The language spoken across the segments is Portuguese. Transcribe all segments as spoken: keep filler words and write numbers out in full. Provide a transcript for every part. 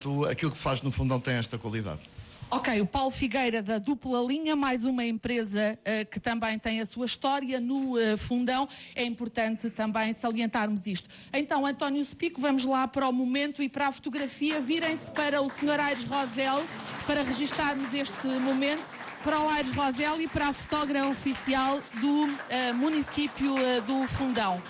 aquilo que se faz no Fundão tem esta qualidade. Ok, o Paulo Figueira da Dupla Linha, mais uma empresa uh, que também tem a sua história no uh, Fundão. É importante também salientarmos isto. Então, António Sepico, vamos lá para o momento e para a fotografia. Virem-se para o senhor Aires Rosel para registarmos este momento. Para o Aires Rosel e para a fotógrafa oficial do uh, município uh, do Fundão.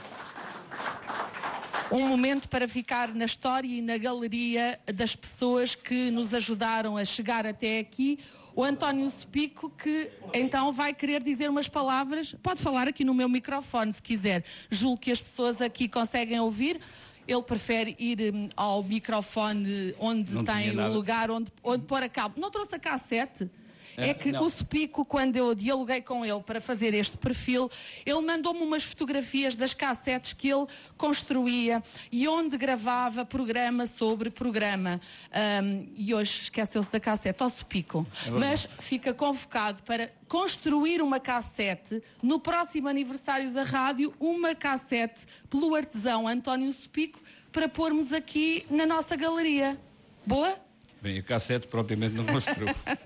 Um momento para ficar na história e na galeria das pessoas que nos ajudaram a chegar até aqui. O António Sepico, que então vai querer dizer umas palavras. Pode falar aqui no meu microfone, se quiser. Julgo que as pessoas aqui conseguem ouvir. Ele prefere ir um, ao microfone onde não tem o lugar onde, onde pôr a cabo. Não trouxe a cassete? É que não. O Sepico, quando eu dialoguei com ele para fazer este perfil, ele mandou-me umas fotografias das cassetes que ele construía e onde gravava programa sobre programa. Um, e hoje esqueceu-se da cassete, ao Sepico. É Mas fica convocado para construir uma cassete no próximo aniversário da rádio, uma cassete pelo artesão António Sepico, para pormos aqui na nossa galeria. Boa? Bem, a cassete propriamente não construiu.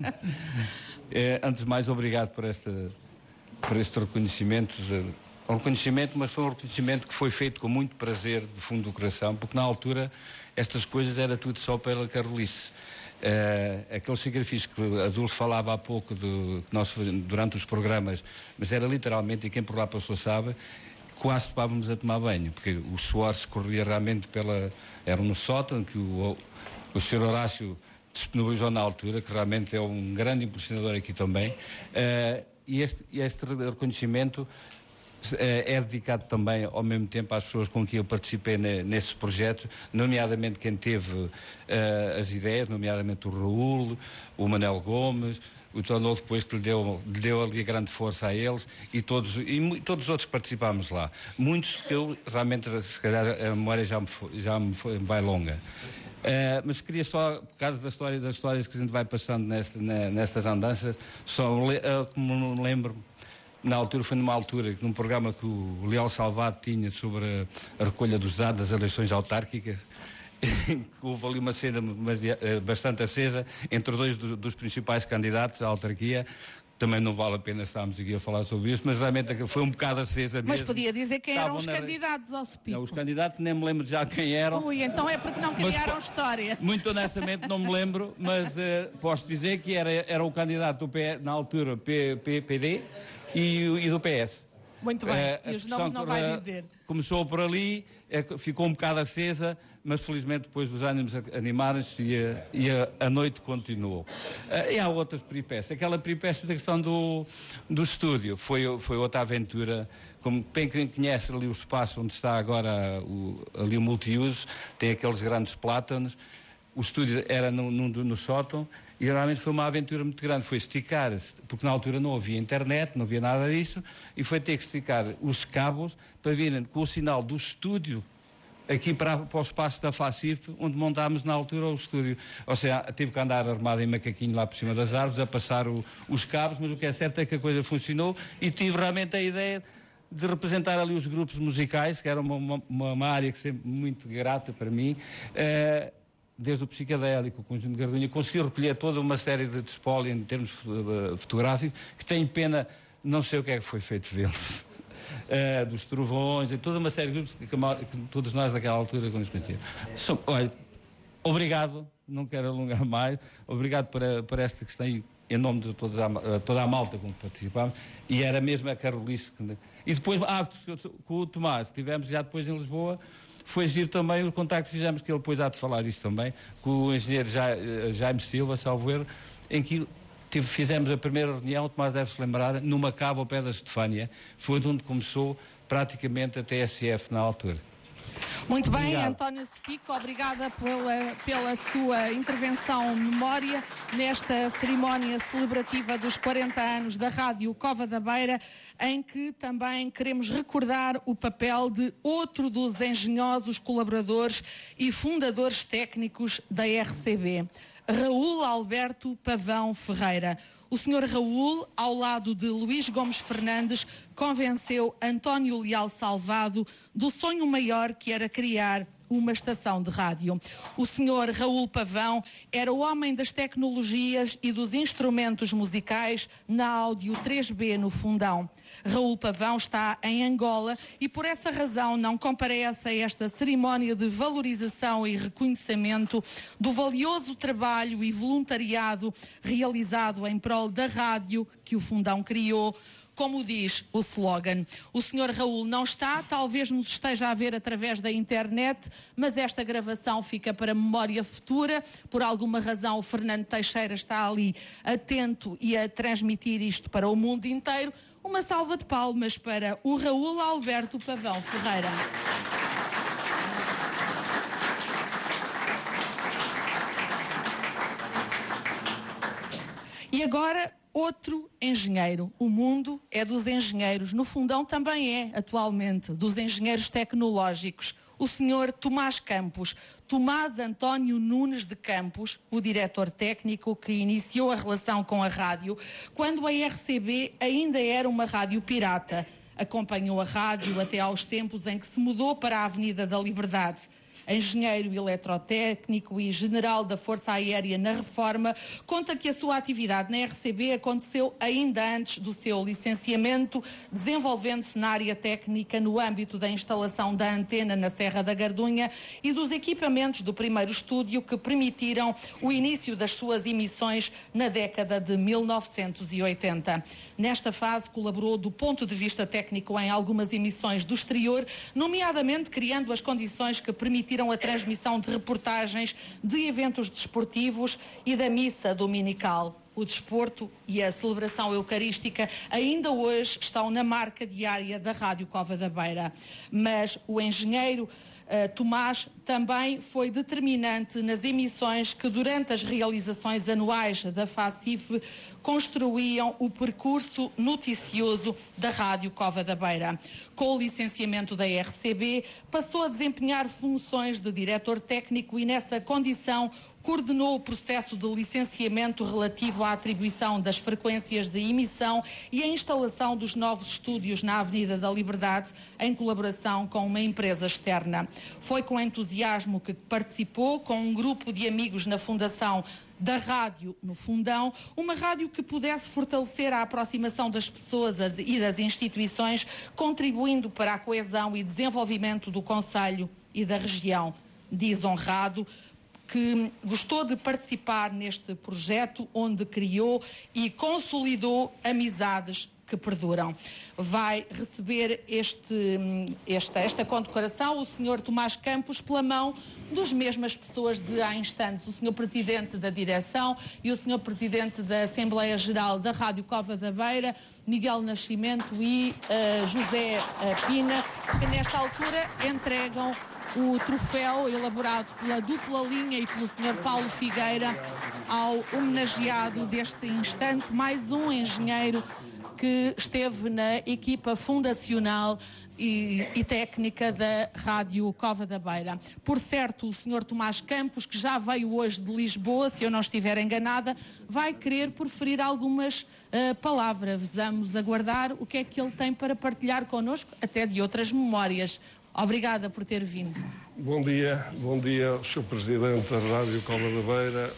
É, antes de mais, obrigado por, esta, por este reconhecimento. Um reconhecimento, mas foi um reconhecimento que foi feito com muito prazer, do fundo do coração, porque na altura estas coisas era tudo só pela carolice. É, aqueles sacrifícios que a Dulce falava há pouco do, que nós, durante os programas, mas era literalmente, e quem por lá passou sabe, quase estávamos a tomar banho, porque o suor se corria realmente pela... Era no sótão que o... O senhor Horácio disponibilizou na altura, que realmente é um grande impulsionador aqui também, uh, e este, este reconhecimento uh, é dedicado também ao mesmo tempo às pessoas com quem eu participei ne, nesse projeto, nomeadamente quem teve uh, as ideias, nomeadamente o Raul, o Manel Gomes, o Tono depois que lhe deu, lhe deu ali a grande força a eles e todos, e todos os outros que participámos lá. Muitos que eu realmente, se calhar a memória já me, foi, já me foi, vai longa. Uh, mas queria só, por causa da história, das histórias que a gente vai passando nesta, na, nestas andanças, só uh, como me lembro, na altura, foi numa altura, num programa que o Leal Salvado tinha sobre a, a recolha dos dados das eleições autárquicas, houve ali uma cena bastante acesa entre dois do, dos principais candidatos à autarquia. Também não vale a pena estarmos aqui a falar sobre isso, mas realmente foi um bocado acesa mesmo. Mas podia dizer quem Estavam eram os na... candidatos ao Sepico. Não, os candidatos nem me lembro já quem eram. Ui, então é porque não criaram mas, história. Muito honestamente não me lembro, mas uh, posso dizer que era, era o candidato do P, na altura P, P, PD e, e do P S. Muito bem, uh, e os nomes não vai dizer. Começou por ali, ficou um bocado acesa, mas felizmente depois os ânimos animaram-se e, a, e a, a noite continuou. Uh, e há outras peripécias. Aquela peripécia da questão do, do estúdio foi, foi outra aventura. Como bem quem conhece ali o espaço onde está agora o, ali o multiuso, tem aqueles grandes plátanos. O estúdio era no, no, no sótão e realmente foi uma aventura muito grande. Foi esticar, porque na altura não havia internet, não havia nada disso, e foi ter que esticar os cabos para virem com o sinal do estúdio aqui para, para o espaço da Facif, onde montámos na altura o estúdio. Ou seja, tive que andar armado em macaquinho lá por cima das árvores, a passar o, os cabos, mas o que é certo é que a coisa funcionou e tive realmente a ideia de representar ali os grupos musicais, que era uma, uma, uma área que sempre muito grata para mim, uh, desde o psicadélico, o conjunto de Gardunha, conseguiu recolher toda uma série de espólio em termos uh, fotográficos, que tenho pena, não sei o que é que foi feito deles. Uh, dos trovões e toda uma série de grupos que, que todos nós naquela altura conhecíamos. So, olha, obrigado, não quero alongar mais, obrigado por, a, por esta questão em nome de toda a, toda a malta com que participámos, e era mesmo a Carolice que, e depois ah, com o Tomás, tivemos já depois em Lisboa, foi giro também o contacto que fizemos, que ele depois há de falar isto também, com o engenheiro Jaime, Jaime Silva, salvo erro, em que tive, fizemos a primeira reunião, o Tomás deve-se lembrar, numa cava ao pé da Estefânia, foi de onde começou praticamente a T S F na altura. Muito bem, obrigado. António Sepico, obrigada pela, pela sua intervenção memória nesta cerimónia celebrativa dos quarenta anos da Rádio Cova da Beira, em que também queremos recordar o papel de outro dos engenhosos colaboradores e fundadores técnicos da R C B, Raul Alberto Pavão Ferreira. O senhor Raul, ao lado de Luís Gomes Fernandes, convenceu António Leal Salvado do sonho maior que era criar uma estação de rádio. O senhor Raul Pavão era o homem das tecnologias e dos instrumentos musicais na Áudio três B no Fundão. Raul Pavão está em Angola e por essa razão não comparece a esta cerimónia de valorização e reconhecimento do valioso trabalho e voluntariado realizado em prol da rádio que o Fundão criou. Como diz o slogan, o senhor Raul não está, talvez nos esteja a ver através da internet, mas esta gravação fica para memória futura. Por alguma razão o Fernando Teixeira está ali atento e a transmitir isto para o mundo inteiro. Uma salva de palmas para o Raul Alberto Pavão Ferreira. E agora, outro engenheiro. O mundo é dos engenheiros. No Fundão também é, atualmente, dos engenheiros tecnológicos. O senhor Tomás Campos, Tomás António Nunes de Campos, o diretor técnico que iniciou a relação com a rádio, quando a R C B ainda era uma rádio pirata. Acompanhou a rádio até aos tempos em que se mudou para a Avenida da Liberdade. Engenheiro eletrotécnico e general da Força Aérea na Reforma, conta que a sua atividade na R C B aconteceu ainda antes do seu licenciamento, desenvolvendo-se na área técnica no âmbito da instalação da antena na Serra da Gardunha e dos equipamentos do primeiro estúdio que permitiram o início das suas emissões na década de mil novecentos e oitenta. Nesta fase, colaborou do ponto de vista técnico em algumas emissões do exterior, nomeadamente criando as condições que permitiram a transmissão de reportagens de eventos desportivos e da missa dominical. O desporto e a celebração eucarística ainda hoje estão na marca diária da Rádio Cova da Beira. Mas o engenheiro Uh, Tomás também foi determinante nas emissões que, durante as realizações anuais da FACIF, construíam o percurso noticioso da Rádio Cova da Beira. Com o licenciamento da R C B, passou a desempenhar funções de diretor técnico e, nessa condição, coordenou o processo de licenciamento relativo à atribuição das frequências de emissão e a instalação dos novos estúdios na Avenida da Liberdade, em colaboração com uma empresa externa. Foi com entusiasmo que participou, com um grupo de amigos, na fundação da rádio no Fundão, uma rádio que pudesse fortalecer a aproximação das pessoas e das instituições, contribuindo para a coesão e desenvolvimento do concelho e da região. Diz honrado que gostou de participar neste projeto, onde criou e consolidou amizades que perduram. Vai receber este, esta, esta condecoração o senhor Tomás Campos pela mão das mesmas pessoas de há instantes, o senhor Presidente da Direção e o senhor Presidente da Assembleia Geral da Rádio Cova da Beira, Miguel Nascimento e uh, José uh, Pina, que nesta altura entregam o troféu elaborado pela dupla linha e pelo senhor Paulo Figueira ao homenageado deste instante, mais um engenheiro que esteve na equipa fundacional e, e técnica da Rádio Cova da Beira. Por certo, o senhor Tomás Campos, que já veio hoje de Lisboa, se eu não estiver enganada, vai querer proferir algumas uh, palavras. Vamos aguardar o que é que ele tem para partilhar connosco, até de outras memórias. Obrigada por ter vindo. Bom dia, bom dia ao senhor Presidente da Rádio Cova da Beira,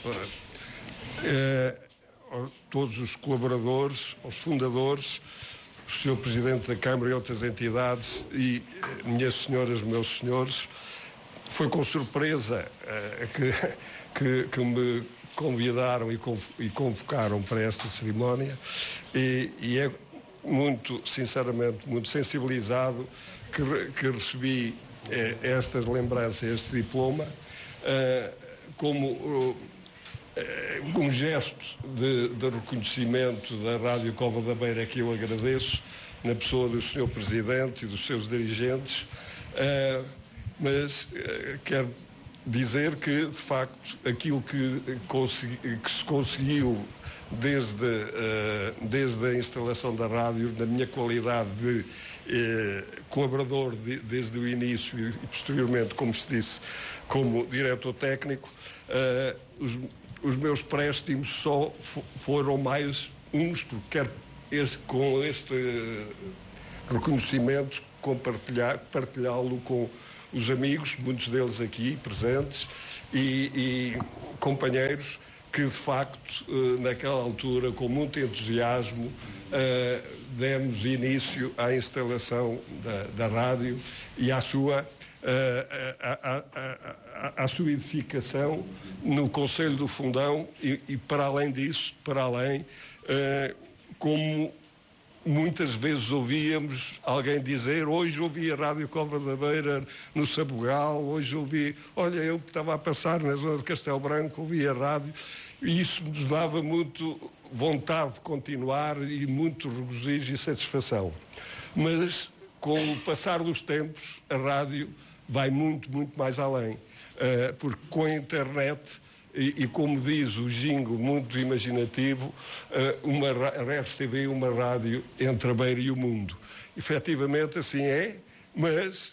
é, a todos os colaboradores, aos fundadores, o senhor Presidente da Câmara e outras entidades e minhas senhoras, meus senhores. Foi com surpresa é, que, que, que me convidaram e convocaram para esta cerimónia e, e é muito, sinceramente, muito sensibilizado Que, que recebi eh, estas lembranças, este diploma, eh, como eh, um gesto de, de reconhecimento da Rádio Cova da Beira, que eu agradeço, na pessoa do senhor Presidente e dos seus dirigentes, eh, mas eh, quero dizer que, de facto, aquilo que, consegui, que se conseguiu desde, eh, desde a instalação da rádio, na minha qualidade de Eh, colaborador de, desde o início e posteriormente, como se disse, como diretor técnico, eh, os, os meus préstimos só foram mais uns, porque quero este, com este reconhecimento compartilhar, partilhá-lo com os amigos, muitos deles aqui presentes, e, e companheiros que, de facto, naquela altura, com muito entusiasmo, demos início à instalação da, da rádio e à sua, à, à, à, à sua edificação no Conselho do Fundão e, e, para além disso, para além, como muitas vezes ouvíamos alguém dizer: hoje ouvi a Rádio Cova da Beira no Sabugal, hoje ouvi, olha, eu que estava a passar na zona de Castelo Branco, ouvi a rádio, e isso nos dava muito vontade de continuar e muito regozijo e satisfação. Mas, com o passar dos tempos, a rádio vai muito, muito mais além, porque com a internet, E, e como diz o jingle muito imaginativo, uma, a R C B é uma rádio entre a beira e o mundo. Efetivamente assim é, mas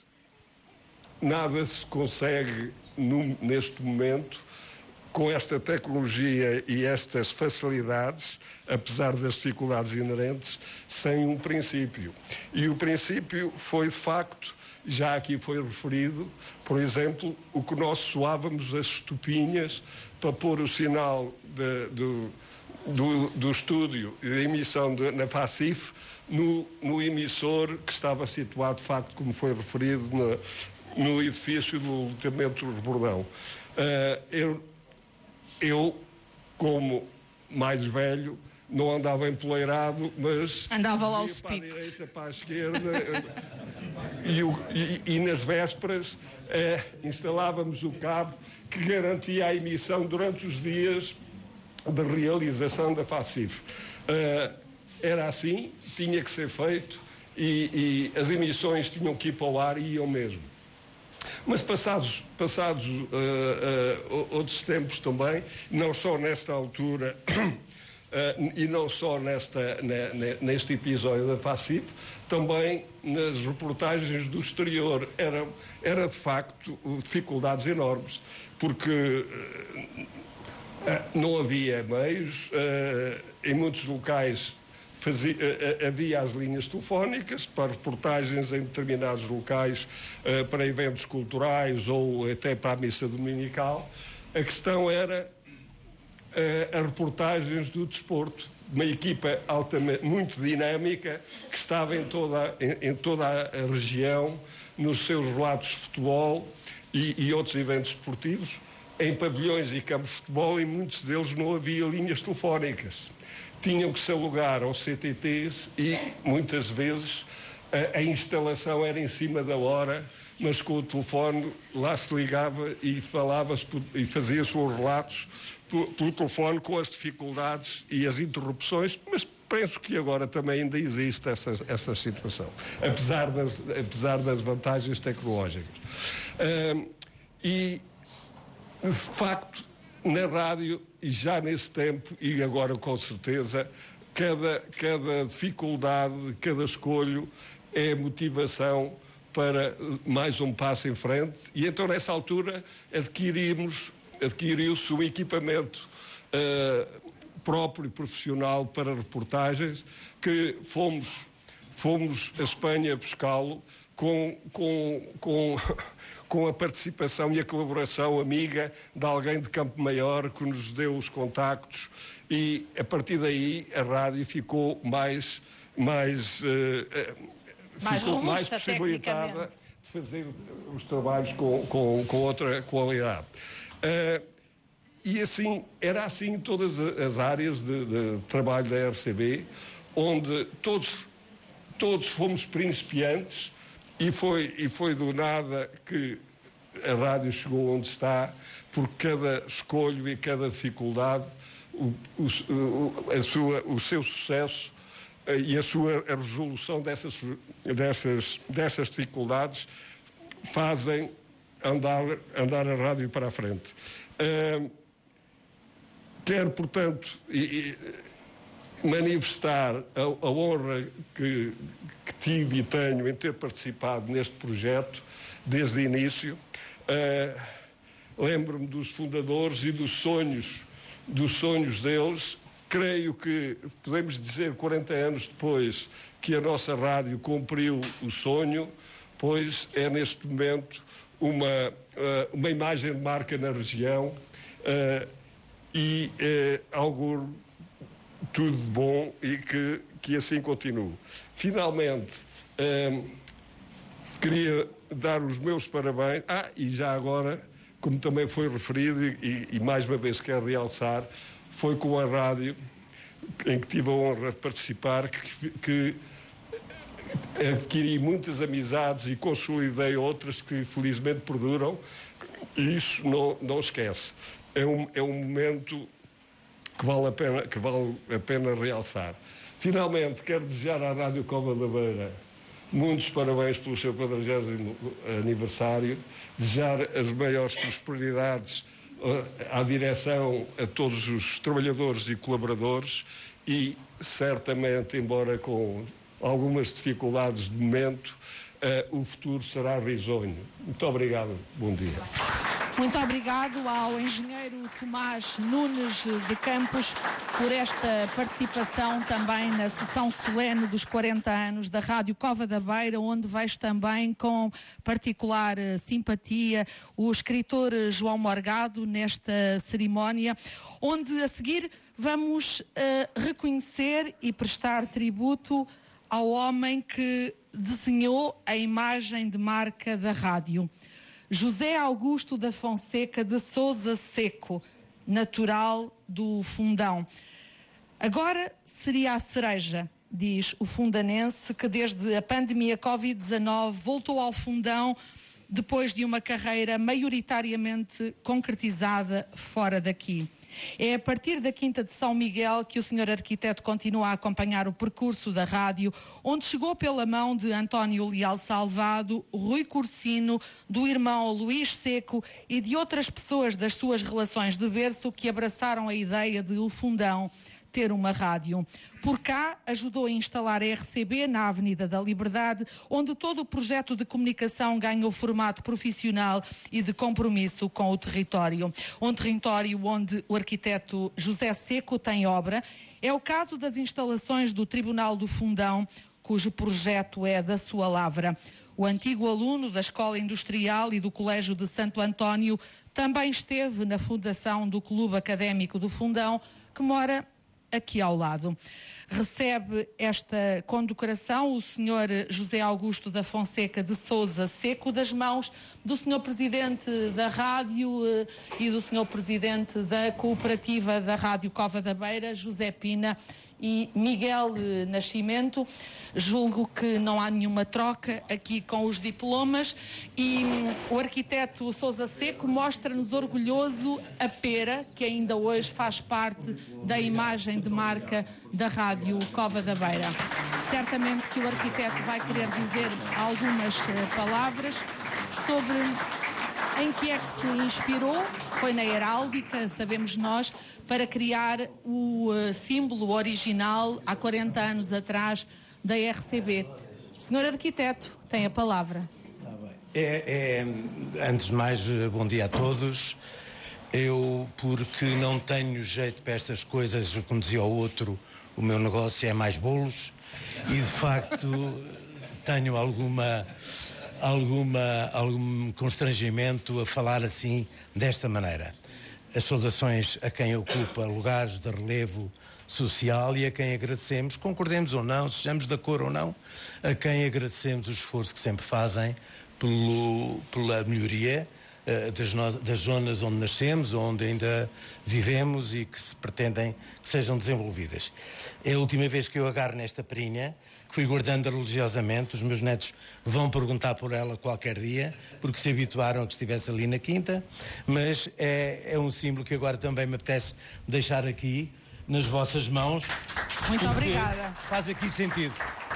nada se consegue no, neste momento com esta tecnologia e estas facilidades, apesar das dificuldades inerentes, sem um princípio. E o princípio foi, de facto, já aqui foi referido, por exemplo, o que nós soávamos as estupinhas para pôr o sinal de, do, do, do estúdio e da emissão de, na FACIF no, no emissor que estava situado, de facto, como foi referido, no, no edifício do loteamento Bordão. Uh, eu, eu, como mais velho, não andava empoleirado, mas andava lá ao para a pico. direita, para a esquerda, e, o, e, e nas vésperas eh, instalávamos o cabo que garantia a emissão durante os dias de realização da FACIF. Uh, era assim, tinha que ser feito, e, e as emissões tinham que ir para o ar e iam mesmo. Mas passados, passados uh, uh, outros tempos também, não só nesta altura uh, e não só nesta, ne, neste episódio da FACIF, também nas reportagens do exterior era, era de facto dificuldades enormes, porque uh, uh, não havia meios, uh, em muitos locais Fazia, havia as linhas telefónicas para reportagens em determinados locais, uh, para eventos culturais ou até para a missa dominical. A questão era uh, as reportagens do desporto, uma equipa altamente, muito dinâmica, que estava em toda, em, em toda a região, nos seus relatos de futebol e, e outros eventos esportivos, em pavilhões e campos de futebol, e muitos deles não havia linhas telefónicas. Tinham que se alugar aos C T Ts e, muitas vezes, a, a instalação era em cima da hora, mas com o telefone lá se ligava e falava-se e fazia-se os relatos pelo, pelo telefone, com as dificuldades e as interrupções, mas penso que agora também ainda existe essa, essa situação, apesar das, apesar das vantagens tecnológicas. Uh, e, de facto, na rádio, e já nesse tempo, e agora com certeza, cada, cada dificuldade, cada escolho é motivação para mais um passo em frente. E então, nessa altura, adquirimos, adquiriu-se um equipamento uh, próprio, profissional, para reportagens, que fomos, fomos a Espanha buscá-lo com... com, com com a participação e a colaboração amiga de alguém de Campo Maior que nos deu os contactos, e a partir daí a rádio ficou mais, mais, uh, mais, ficou robusta, mais possibilitada de fazer os trabalhos com, com, com outra qualidade. Uh, e assim, era assim em todas as áreas de, de trabalho da R C B, onde todos, todos fomos principiantes. E foi, e foi do nada que a rádio chegou onde está, por cada escolho e cada dificuldade, o, o, a sua, o seu sucesso e a sua a resolução dessas, dessas, dessas dificuldades fazem andar, andar a rádio para a frente. Uh, quero, portanto, e, e, manifestar a, a honra que, que tive e tenho em ter participado neste projeto desde o início. Uh, lembro-me dos fundadores e dos sonhos, dos sonhos deles. Creio que podemos dizer, quarenta anos depois, que a nossa rádio cumpriu o sonho, pois é neste momento uma, uh, uma imagem de marca na região uh, e uh, algo tudo de bom e que, que assim continue. Finalmente, uh, queria dar os meus parabéns. Ah, e já agora, como também foi referido, e, e mais uma vez quero realçar, foi com a rádio em que tive a honra de participar que, que adquiri muitas amizades e consolidei outras que felizmente perduram, e isso não, não esquece. É um, é um momento que vale, a pena, que vale a pena realçar. Finalmente, quero desejar à Rádio Cova da Beira muitos parabéns pelo seu quadragésimo aniversário, desejar as maiores prosperidades à direção, a todos os trabalhadores e colaboradores e, certamente, embora com algumas dificuldades de momento, uh, o futuro será risonho. Muito obrigado. Bom dia. Muito obrigado ao engenheiro Tomás Nunes de Campos por esta participação também na sessão solene dos quarenta anos da Rádio Cova da Beira, onde vejo também com particular simpatia o escritor João Morgado nesta cerimónia, onde a seguir vamos uh, reconhecer e prestar tributo ao homem que desenhou a imagem de marca da rádio. José Augusto da Fonseca de Sousa Seco, natural do Fundão. Agora seria a cereja, diz o fundanense, que desde a pandemia covid dezanove voltou ao Fundão depois de uma carreira maioritariamente concretizada fora daqui. É a partir da Quinta de São Miguel que o senhor arquiteto continua a acompanhar o percurso da rádio, onde chegou pela mão de António Leal Salvado, Rui Cursino, do irmão Luís Seco e de outras pessoas das suas relações de berço que abraçaram a ideia de o Fundão ter uma rádio. Por cá, ajudou a instalar a R C B na Avenida da Liberdade, onde todo o projeto de comunicação ganhou formato profissional e de compromisso com o território. Um território onde o arquiteto José Seco tem obra. É o caso das instalações do Tribunal do Fundão, cujo projeto é da sua lavra. O antigo aluno da Escola Industrial e do Colégio de Santo António também esteve na fundação do Clube Académico do Fundão, que mora aqui ao lado. Recebe esta condecoração o senhor José Augusto da Fonseca de Sousa Seco, das mãos do senhor Presidente da Rádio e do senhor Presidente da Cooperativa da Rádio Cova da Beira, José Pina e Miguel Nascimento. Julgo que não há nenhuma troca aqui com os diplomas e o arquiteto Sousa Seco mostra-nos orgulhoso a pera, que ainda hoje faz parte da imagem de marca da Rádio Cova da Beira. Certamente que o arquiteto vai querer dizer algumas palavras sobre em que é que se inspirou. Foi na heráldica, sabemos nós, para criar o uh, símbolo original há quarenta anos atrás da R C B. Senhor Arquiteto, tem a palavra. Tá bem. É, é, antes de mais, bom dia a todos. Eu, porque não tenho jeito para estas coisas, como dizia o outro, o meu negócio é mais bolos e, de facto, tenho alguma... Alguma, algum constrangimento a falar assim, desta maneira. As saudações a quem ocupa lugares de relevo social e a quem agradecemos, concordemos ou não, sejamos de acordo ou não, a quem agradecemos o esforço que sempre fazem pelo, pela melhoria uh, das, no, das zonas onde nascemos, onde ainda vivemos e que se pretendem que sejam desenvolvidas. É a última vez que eu agarro nesta perinha, que fui guardando religiosamente. Os meus netos vão perguntar por ela qualquer dia, porque se habituaram a que estivesse ali na quinta, mas é, é um símbolo que agora também me apetece deixar aqui, nas vossas mãos. Muito obrigada. Faz aqui sentido.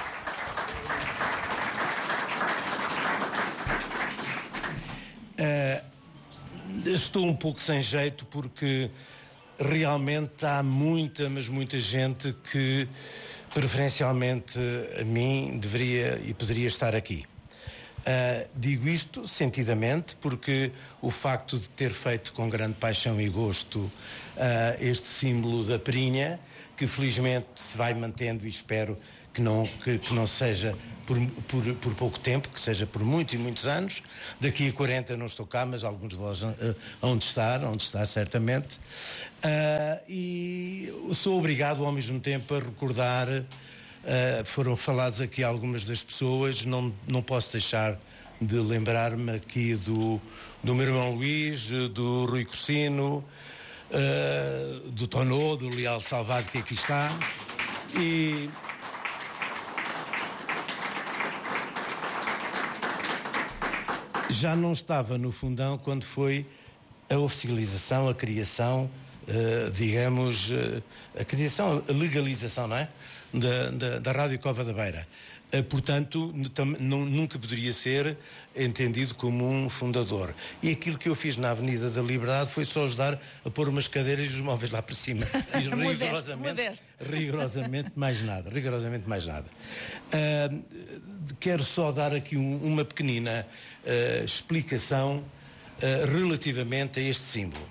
Uh, estou um pouco sem jeito porque realmente há muita, mas muita gente que preferencialmente a mim deveria e poderia estar aqui. Uh, digo isto sentidamente porque o facto de ter feito com grande paixão e gosto uh, este símbolo da perinha, que felizmente se vai mantendo e espero que não, que, que não seja por, por, por pouco tempo, que seja por muitos e muitos anos. Daqui a quarenta não estou cá, mas alguns de vós uh, hão de estar, hão de estar certamente. Uh, e sou obrigado ao mesmo tempo a recordar, uh, foram faladas aqui algumas das pessoas, não, não posso deixar de lembrar-me aqui do, do meu irmão Luís, do Rui Corsino, uh, do Tonô, do Leal Salvado, que aqui está. E já não estava no Fundão quando foi a oficialização, a criação, uh, digamos, uh, a criação, a legalização, não é? Da, da, da Rádio Cova da Beira. Uh, portanto, nunca poderia ser entendido como um fundador. E aquilo que eu fiz na Avenida da Liberdade foi só ajudar a pôr umas cadeiras e os móveis lá para cima. rigorosamente, modeste. rigorosamente mais nada. Rigorosamente mais nada. Uh, quero só dar aqui um, uma pequenina uh, explicação uh, relativamente a este símbolo.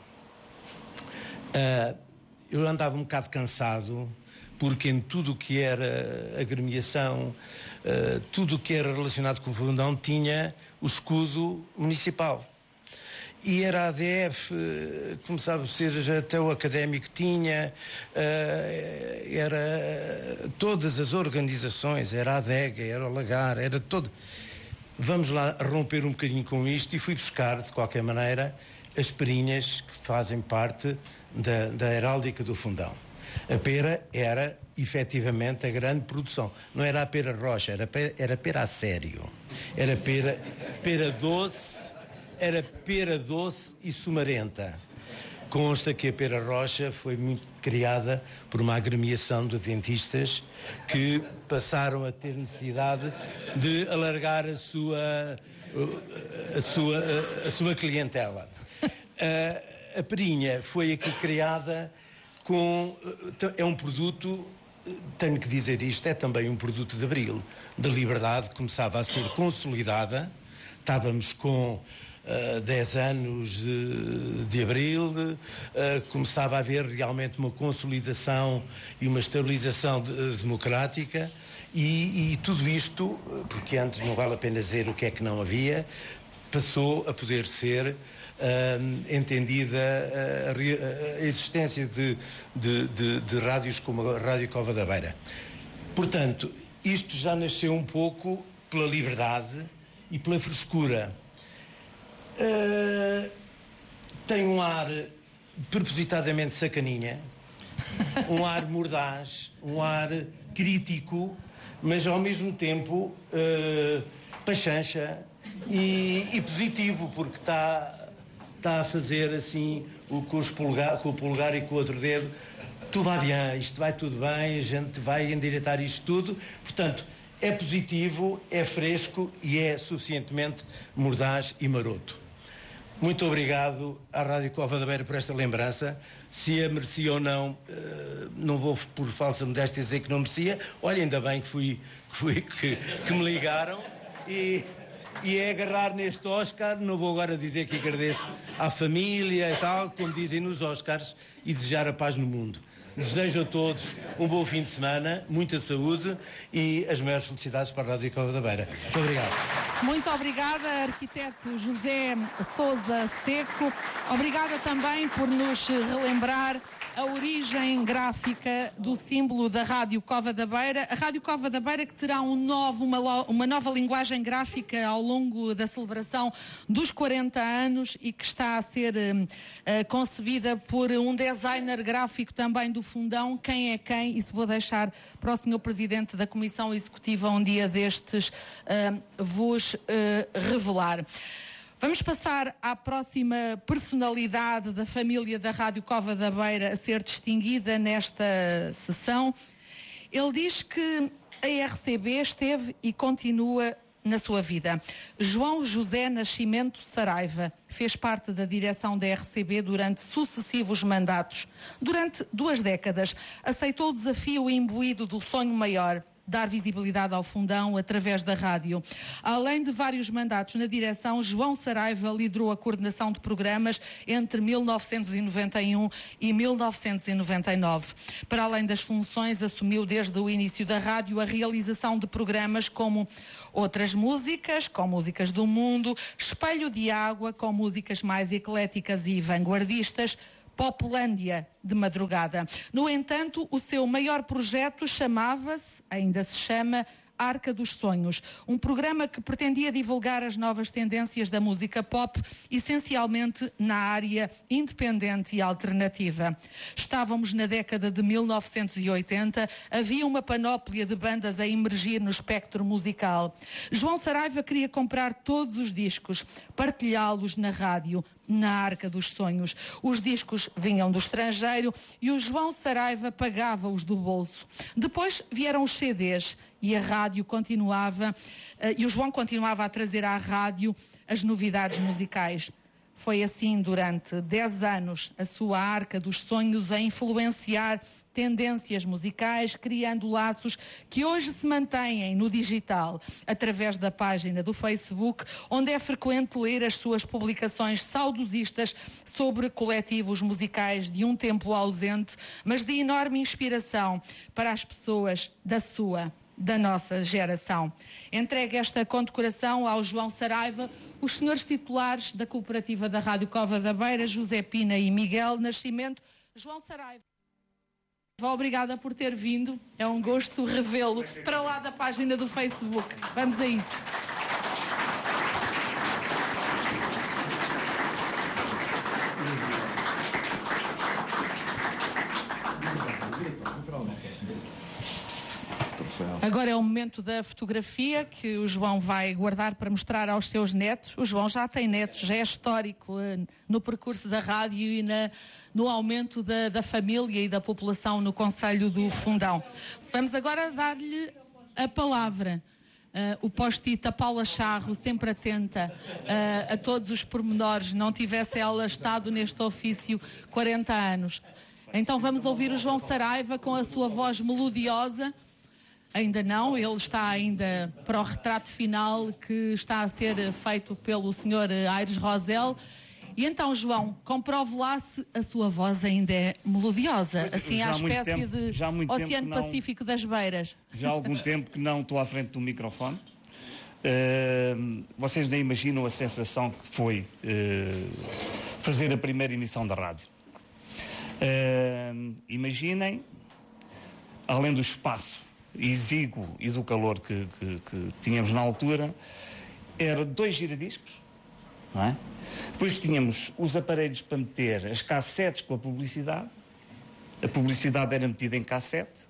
Uh, eu andava um bocado cansado, porque em tudo o que era agremiação, uh, tudo o que era relacionado com o Fundão tinha o escudo municipal. E era a A D F, uh, começava a ser até o académico tinha, uh, era todas as organizações, era a adega, era o Lagar, era todo. Vamos lá romper um bocadinho com isto e fui buscar, de qualquer maneira, as perinhas que fazem parte da, da heráldica do Fundão. A pera era, efetivamente, a grande produção. Não era a pera roxa, era pera, era pera a sério. Era pera, pera doce, era pera doce e sumarenta. Consta que a pera roxa foi muito criada por uma agremiação de dentistas que passaram a ter necessidade de alargar a sua, a sua, a sua clientela. A, a perinha foi aqui criada com... É um produto, tenho que dizer isto, é também um produto de Abril, da Liberdade, começava a ser consolidada. Estávamos com uh, dez anos de, de Abril, uh, começava a haver realmente uma consolidação e uma estabilização de, democrática e, e tudo isto, porque antes não vale a pena dizer o que é que não havia, passou a poder ser Uh, entendida uh, a existência de, de, de, de rádios como a Rádio Cova da Beira. Portanto, isto já nasceu um pouco pela liberdade e pela frescura. Uh, tem um ar propositadamente sacaninha, um ar mordaz, um ar crítico, mas ao mesmo tempo uh, pachancha e, e positivo, porque está... está a fazer assim o, com, os polegar, com o polegar e com o outro dedo, tudo vai bem, isto vai tudo bem, a gente vai endireitar isto tudo. Portanto, é positivo, é fresco e é suficientemente mordaz e maroto. Muito obrigado à Rádio Cova da Beira por esta lembrança. Se a merecia ou não, não vou por falsa modéstia dizer que não merecia. Olha, ainda bem que, fui, que, fui, que, que me ligaram e... E é agarrar neste Oscar, não vou agora dizer que agradeço à família e tal, como dizem nos Oscars, e desejar a paz no mundo. Desejo a todos um bom fim de semana, muita saúde e as maiores felicidades para a Rádio Cova da Beira. Muito obrigado. Muito obrigada, arquiteto José Sousa Seco. Obrigada também por nos relembrar a origem gráfica do símbolo da Rádio Cova da Beira. A Rádio Cova da Beira que terá um novo, uma, uma nova linguagem gráfica ao longo da celebração dos quarenta anos e que está a ser uh, concebida por um designer gráfico também do Fundão. Quem é quem? Isso vou deixar para o senhor Presidente da Comissão Executiva um dia destes uh, vos uh, revelar. Vamos passar à próxima personalidade da família da Rádio Cova da Beira a ser distinguida nesta sessão. Ele diz que a R C B esteve e continua na sua vida. João José Nascimento Saraiva fez parte da direção da R C B durante sucessivos mandatos. Durante duas décadas, aceitou o desafio imbuído do sonho maior dar visibilidade ao Fundão através da rádio. Além de vários mandatos na direção, João Saraiva liderou a coordenação de programas entre mil novecentos e noventa e um e mil novecentos e noventa e nove. Para além das funções, assumiu desde o início da rádio a realização de programas como Outras Músicas, com músicas do mundo, Espelho de Água, com músicas mais ecléticas e vanguardistas, Populândia, de madrugada. No entanto, o seu maior projeto chamava-se, ainda se chama, Arca dos Sonhos, um programa que pretendia divulgar as novas tendências da música pop, essencialmente na área independente e alternativa. Estávamos na década de mil novecentos e oitenta, havia uma panóplia de bandas a emergir no espectro musical. João Saraiva queria comprar todos os discos, partilhá-los na rádio, na Arca dos Sonhos. Os discos vinham do estrangeiro e o João Saraiva pagava-os do bolso. Depois vieram os C Ds e a rádio continuava, uh, e o João continuava a trazer à rádio as novidades musicais. Foi assim durante dez anos a sua Arca dos Sonhos a influenciar tendências musicais, criando laços que hoje se mantêm no digital, através da página do Facebook, onde é frequente ler as suas publicações saudosistas sobre coletivos musicais de um tempo ausente, mas de enorme inspiração para as pessoas da sua, da nossa geração. Entregue esta condecoração ao João Saraiva os senhores titulares da Cooperativa da Rádio Cova da Beira, José Pina e Miguel Nascimento. João Saraiva, obrigada por ter vindo. É um gosto revê-lo para lá da página do Facebook. Vamos a isso. Agora é o momento da fotografia que o João vai guardar para mostrar aos seus netos. O João já tem netos, já é histórico uh, no percurso da rádio e na, no aumento da, da família e da população no concelho do Fundão. Vamos agora dar-lhe a palavra. Uh, o post-it, a Paula Charro, sempre atenta uh, a todos os pormenores, não tivesse ela estado neste ofício quarenta anos. Então vamos ouvir o João Saraiva com a sua voz melodiosa. Ainda não, ele está ainda para o retrato final que está a ser feito pelo senhor Aires Rosel. E então, João, comprove lá se a sua voz ainda é melodiosa, pois, assim à espécie tempo, de Oceano não, Pacífico das Beiras. Já há algum tempo que não estou à frente do microfone. Uh, vocês nem imaginam a sensação que foi uh, fazer a primeira emissão da rádio. Uh, imaginem, além do espaço exíguo e do calor que, que, que tínhamos na altura, era dois giradiscos, não é? Depois tínhamos os aparelhos para meter as cassetes com a publicidade. A publicidade era metida em cassete.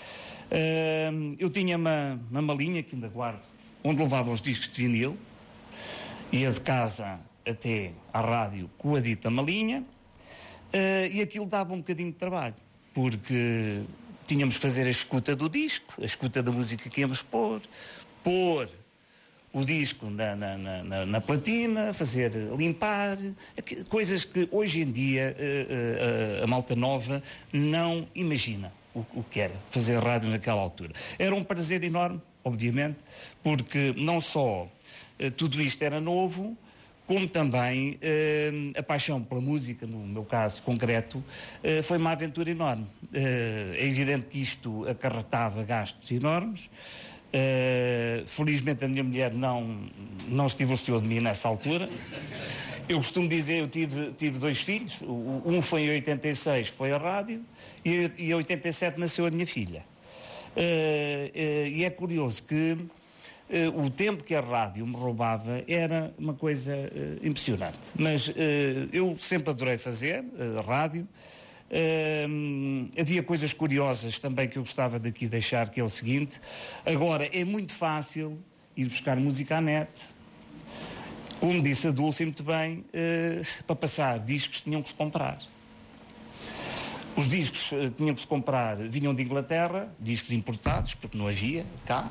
Uh, eu tinha uma, uma malinha que ainda guardo, onde levava os discos de vinil. Ia de casa até à rádio com a dita malinha. Uh, e aquilo dava um bocadinho de trabalho, porque tínhamos que fazer a escuta do disco, a escuta da música que íamos pôr, pôr o disco na, na, na, na platina, fazer limpar, coisas que hoje em dia a, a, a malta nova não imagina o, o que era fazer rádio naquela altura. Era um prazer enorme, obviamente, porque não só tudo isto era novo, como também uh, a paixão pela música, no meu caso concreto, uh, foi uma aventura enorme. Uh, é evidente que isto acarretava gastos enormes. Uh, felizmente a minha mulher não, não se divorciou de mim nessa altura. Eu costumo dizer, eu tive, tive dois filhos, um foi em oitenta e seis, que foi a rádio, e, e em oitenta e sete nasceu a minha filha. Uh, uh, e é curioso que Uh, o tempo que a rádio me roubava era uma coisa uh, impressionante. Mas uh, eu sempre adorei fazer uh, rádio. Uh, havia coisas curiosas também que eu gostava daqui deixar, que é o seguinte. Agora, é muito fácil ir buscar música à net. Como disse a Dulce muito bem, uh, para passar discos tinham que se comprar. Os discos uh, tinham que se comprar, vinham de Inglaterra, discos importados, porque não havia cá.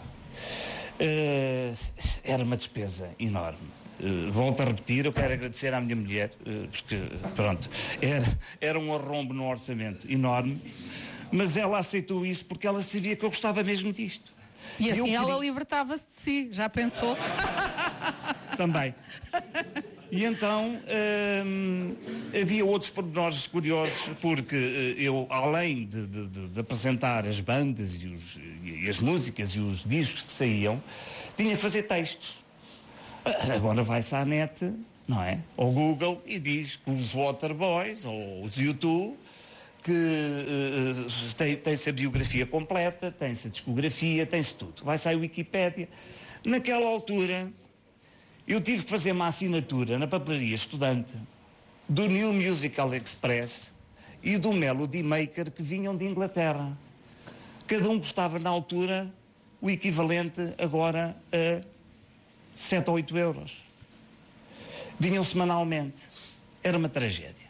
Uh, era uma despesa enorme. Uh, volto a repetir, eu quero agradecer à minha mulher, uh, porque, pronto, era, era um arrombo no orçamento enorme, mas ela aceitou isso porque ela sabia que eu gostava mesmo disto. E assim Eu ela queria... libertava-se de si, já pensou? Também. E então hum, havia outros pormenores curiosos, porque eu, além de, de, de, de apresentar as bandas e, os, e as músicas e os discos que saíam, tinha que fazer textos. Agora vai-se à net, não é? Ao Google, e diz que os Waterboys ou os U dois, que uh, tem, tem-se a biografia completa, tem-se a discografia, tem-se tudo. Vai-se à Wikipédia. Naquela altura, eu tive que fazer uma assinatura na papelaria estudante do New Musical Express e do Melody Maker, que vinham de Inglaterra. Cada um custava, na altura, o equivalente agora a sete ou oito euros. Vinham semanalmente. Era uma tragédia.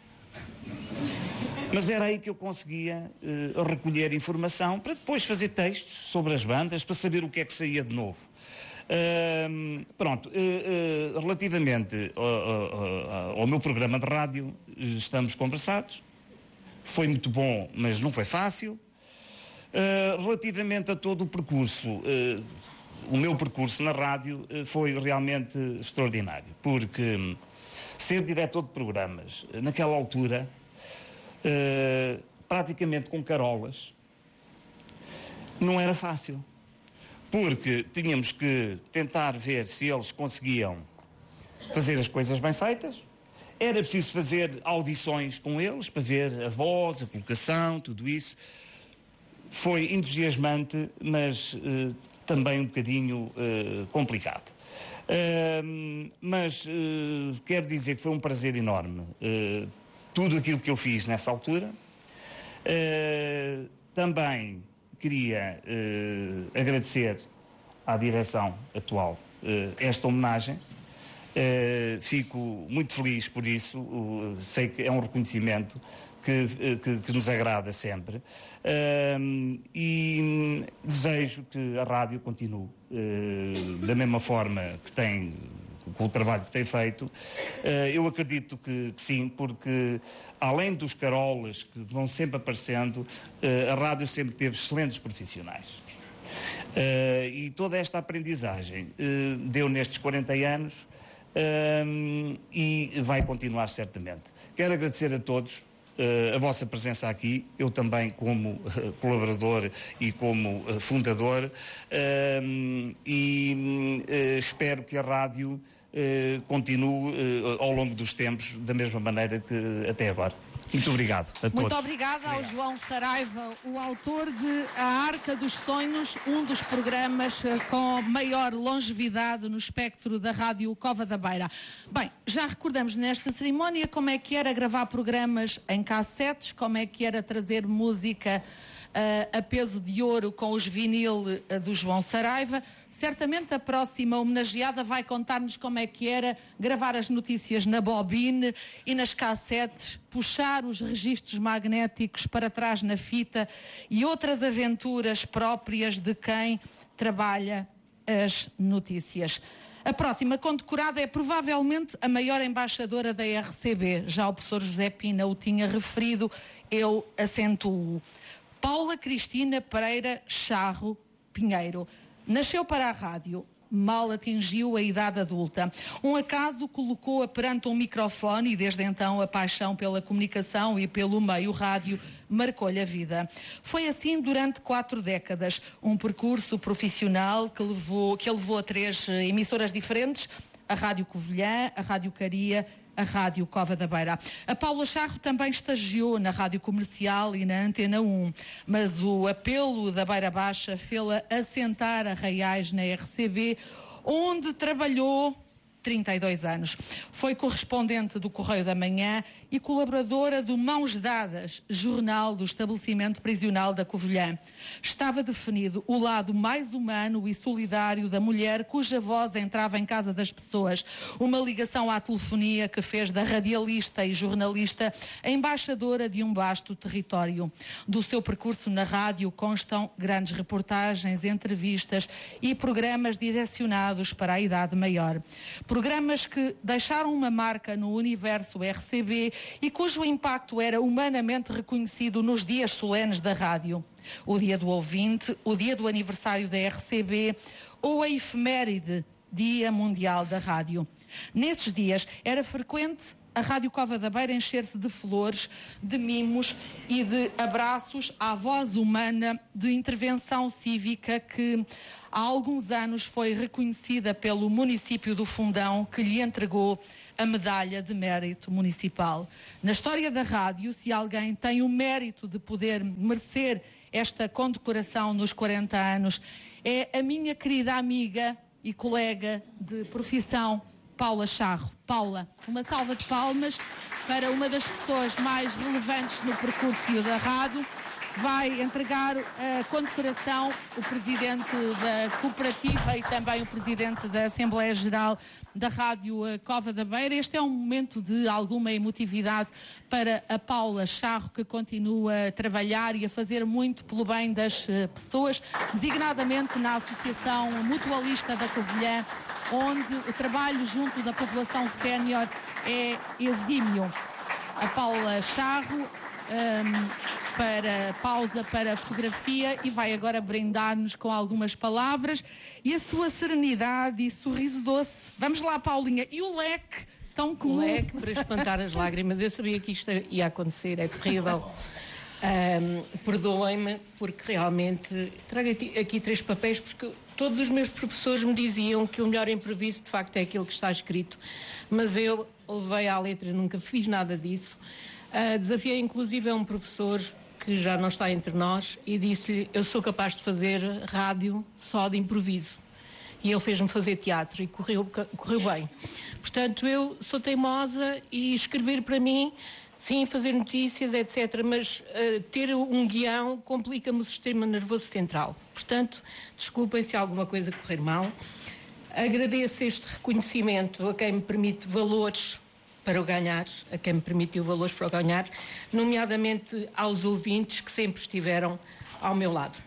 Mas era aí que eu conseguia uh, recolher informação para depois fazer textos sobre as bandas, para saber o que é que saía de novo. Uh, pronto, uh, uh, relativamente ao, ao, ao meu programa de rádio, estamos conversados. Foi muito bom, mas não foi fácil. Uh, relativamente a todo o percurso, uh, o meu percurso na rádio uh, foi realmente extraordinário, porque um, ser diretor de programas, uh, naquela altura, uh, praticamente com carolas, não era fácil. Porque tínhamos que tentar ver se eles conseguiam fazer as coisas bem feitas. Era preciso fazer audições com eles para ver a voz, a colocação, tudo isso. Foi entusiasmante, mas uh, também um bocadinho uh, complicado. Uh, mas uh, quero dizer que foi um prazer enorme uh, tudo aquilo que eu fiz nessa altura. Uh, também queria uh, agradecer à direção atual uh, esta homenagem. Uh, fico muito feliz por isso. Uh, sei que é um reconhecimento que, uh, que, que nos agrada sempre. Uh, e desejo que a rádio continue uh, da mesma forma que tem, com o trabalho que tem feito. Uh, eu acredito que, que sim, porque além dos carolas que vão sempre aparecendo, uh, a rádio sempre teve excelentes profissionais. Uh, e toda esta aprendizagem uh, deu nestes quarenta anos uh, e vai continuar certamente. Quero agradecer a todos uh, a vossa presença aqui, eu também como uh, colaborador e como uh, fundador, uh, e uh, espero que a rádio Uh, continue uh, ao longo dos tempos da mesma maneira que até agora. Muito obrigado a todos. Muito obrigada ao João Saraiva, o autor de A Arca dos Sonhos, um dos programas uh, com maior longevidade no espectro da Rádio Cova da Beira. Bem, já recordamos nesta cerimónia como é que era gravar programas em cassetes, como é que era trazer música uh, a peso de ouro com os vinil uh, do João Saraiva. Certamente a próxima homenageada vai contar-nos como é que era gravar as notícias na bobine e nas cassetes, puxar os registros magnéticos para trás na fita e outras aventuras próprias de quem trabalha as notícias. A próxima condecorada é provavelmente a maior embaixadora da R C B. Já o professor José Pina o tinha referido, eu acentuo. Paula Cristina Pereira Charro Pinheiro. Nasceu para a rádio, mal atingiu a idade adulta. Um acaso colocou-a perante um microfone e desde então a paixão pela comunicação e pelo meio rádio marcou-lhe a vida. Foi assim durante quatro décadas, um percurso profissional que, levou, que a levou a três emissoras diferentes, a Rádio Covilhã, a Rádio Caria, a Rádio Cova da Beira. A Paula Charro também estagiou na Rádio Comercial e na Antena um, mas o apelo da Beira Baixa fê-la assentar a Arraiais na R C B, onde trabalhou trinta e dois anos. Foi correspondente do Correio da Manhã e colaboradora do Mãos Dadas, jornal do estabelecimento prisional da Covilhã. Estava definido o lado mais humano e solidário da mulher cuja voz entrava em casa das pessoas. Uma ligação à telefonia que fez da radialista e jornalista a embaixadora de um vasto território. Do seu percurso na rádio constam grandes reportagens, entrevistas e programas direcionados para a idade maior. Por Programas que deixaram uma marca no universo R C B e cujo impacto era humanamente reconhecido nos dias solenes da rádio. O Dia do Ouvinte, o Dia do Aniversário da R C B ou a efeméride Dia Mundial da Rádio. Nesses dias era frequente a Rádio Cova da Beira encher-se de flores, de mimos e de abraços à voz humana de intervenção cívica que há alguns anos foi reconhecida pelo município do Fundão, que lhe entregou a medalha de mérito municipal. Na história da rádio, se alguém tem o mérito de poder merecer esta condecoração nos quarenta anos, é a minha querida amiga e colega de profissão, Paula Charro. Paula, uma salva de palmas para uma das pessoas mais relevantes no percurso da rádio. Vai entregar a condecoração o presidente da cooperativa e também o presidente da Assembleia Geral da Rádio Cova da Beira. Este é um momento de alguma emotividade para a Paula Charro, que continua a trabalhar e a fazer muito pelo bem das pessoas, designadamente na Associação Mutualista da Covilhã, onde o trabalho junto da população sénior é exímio. A Paula Charro um, para pausa para a fotografia e vai agora brindar-nos com algumas palavras e a sua serenidade e sorriso doce. Vamos lá, Paulinha. E o leque tão comum. O leque para espantar as lágrimas. Eu sabia que isto ia acontecer, é terrível. Um, Perdoem-me, porque realmente trago aqui, aqui três papéis, porque todos os meus professores me diziam que o melhor improviso de facto é aquilo que está escrito, mas eu levei à letra, nunca fiz nada disso. Uh, desafiei inclusive a um professor que já não está entre nós e disse-lhe: eu sou capaz de fazer rádio só de improviso. E ele fez-me fazer teatro e correu, correu bem. Portanto, eu sou teimosa e escrever para mim, sim, fazer notícias, etcétera, mas uh, ter um guião complica-me o sistema nervoso central. Portanto, desculpem se alguma coisa correr mal. Agradeço este reconhecimento a quem me permite valores para o ganhar, a quem me permitiu valores para o ganhar, nomeadamente aos ouvintes que sempre estiveram ao meu lado.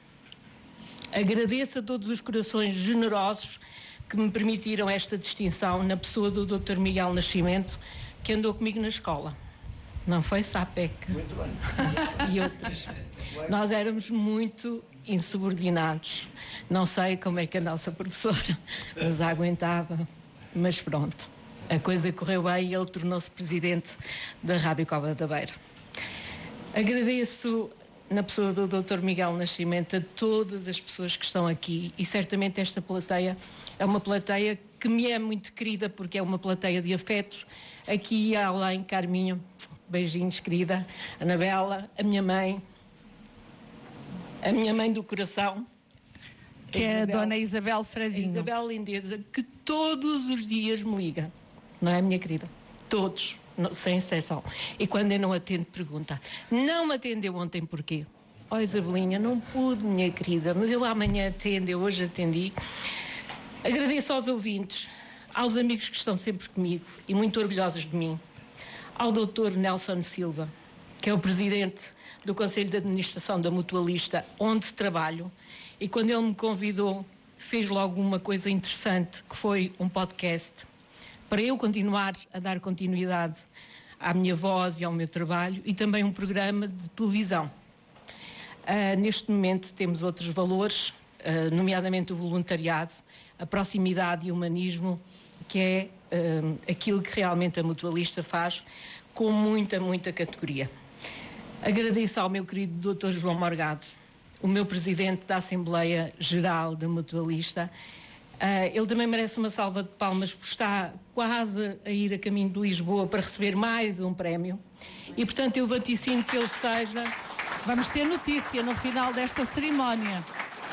Agradeço a todos os corações generosos que me permitiram esta distinção na pessoa do doutor Miguel Nascimento, que andou comigo na escola. Não foi Sapeca? Muito bem. E outras. Nós éramos muito insubordinados. Não sei como é que a nossa professora nos aguentava, mas pronto. A coisa correu bem e ele tornou-se presidente da Rádio Cova da Beira. Agradeço, na pessoa do doutor Miguel Nascimento, a todas as pessoas que estão aqui, e certamente esta plateia é uma plateia que me é muito querida, porque é uma plateia de afetos. Aqui e além, Carminho, beijinhos, querida, Anabela, a minha mãe, a minha mãe do coração, que é a Dona Isabel Fradinho. A Isabel Lindeza, que todos os dias me liga. Não é, minha querida? Todos, sem exceção. E quando eu não atendo, pergunta: não me atendeu ontem porquê? Ó, oh, Isabelinha, não pude, minha querida, mas eu amanhã atendo, eu hoje atendi. Agradeço aos ouvintes, aos amigos que estão sempre comigo e muito orgulhosos de mim. Ao doutor Nelson Silva, que é o presidente do Conselho de Administração da Mutualista, onde trabalho, e quando ele me convidou, fez logo uma coisa interessante, que foi um podcast, para eu continuar a dar continuidade à minha voz e ao meu trabalho, e também um programa de televisão. Uh, neste momento temos outros valores, uh, nomeadamente o voluntariado, a proximidade e o humanismo, que é uh, aquilo que realmente a Mutualista faz com muita, muita categoria. Agradeço ao meu querido doutor João Morgado, o meu presidente da Assembleia Geral da Mutualista. Uh, ele também merece uma salva de palmas, porque está quase a ir a caminho de Lisboa para receber mais um prémio. E, portanto, eu vaticino que ele seja... Vamos ter notícia no final desta cerimónia.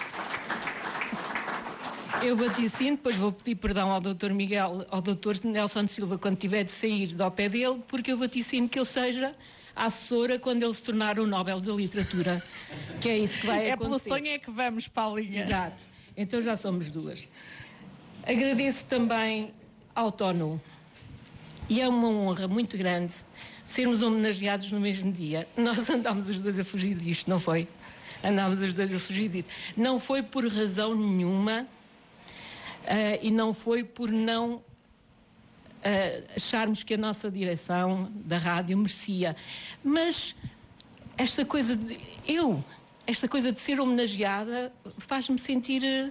Eu vaticino, depois vou pedir perdão ao doutor Miguel, ao doutor Nelson Silva, quando tiver de sair do pé dele, porque eu vaticino que ele seja a assessora quando ele se tornar o Nobel da Literatura. Que é isso que vai acontecer. É pelo sonho é que vamos, Paulinha. Exato. Então já somos duas. Agradeço também ao Tonu. E é uma honra muito grande sermos homenageados no mesmo dia. Nós andámos os dois a fugir disto, não foi? Andámos os dois a fugir disto. Não foi por razão nenhuma uh, e não foi por não uh, acharmos que a nossa direção da rádio merecia. Mas esta coisa de... Eu, esta coisa de ser homenageada faz-me sentir uh,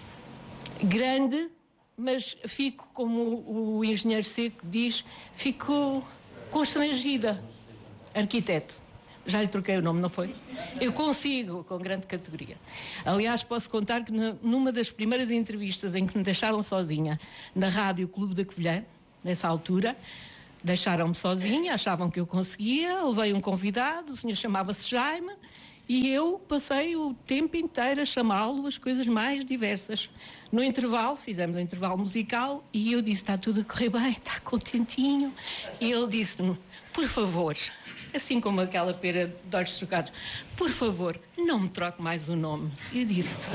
grande, mas fico, como o, o engenheiro Seco diz, fico constrangida. Arquiteto. Já lhe troquei o nome, não foi? Eu consigo, com grande categoria. Aliás, posso contar que numa das primeiras entrevistas em que me deixaram sozinha, na Rádio Clube da Covilhã, nessa altura, deixaram-me sozinha, achavam que eu conseguia, levei um convidado, o senhor chamava-se Jaime, e eu passei o tempo inteiro a chamá-lo as coisas mais diversas. No intervalo, fizemos um intervalo musical, e eu disse, está tudo a correr bem, está contentinho. E ele disse-me, por favor... assim como aquela pera de olhos trocados, por favor, não me troque mais o nome. Eu disse,